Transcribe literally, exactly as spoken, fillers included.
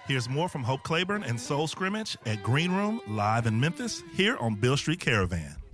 Here's more from Hope Claiborne and Soul Scrimmage at Green Room live in Memphis here on Beale Street Caravan.